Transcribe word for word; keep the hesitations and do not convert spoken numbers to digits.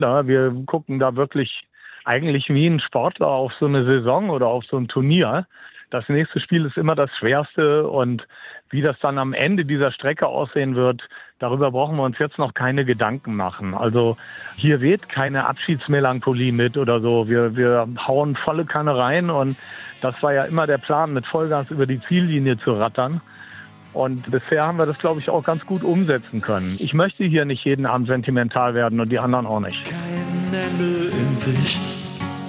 Ja, wir gucken da wirklich eigentlich wie ein Sportler auf so eine Saison oder auf so ein Turnier. Das nächste Spiel ist immer das schwerste und wie das dann am Ende dieser Strecke aussehen wird, darüber brauchen wir uns jetzt noch keine Gedanken machen. Also hier weht keine Abschiedsmelancholie mit oder so. Wir, wir hauen volle Kanne rein und das war ja immer der Plan, mit Vollgas über die Ziellinie zu rattern. Und bisher haben wir das, glaube ich, auch ganz gut umsetzen können. Ich möchte hier nicht jeden Abend sentimental werden und die anderen auch nicht. Kein Ende in Sicht.